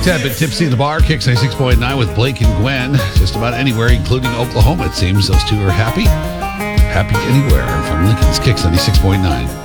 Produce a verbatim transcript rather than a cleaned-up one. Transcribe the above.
Tad bit tipsy in the bar. Kicks ninety-six point nine with Blake and Gwen. Just about anywhere, including Oklahoma. It seems those two are happy. Happy anywhere from Lincoln's Kicks ninety-six point nine.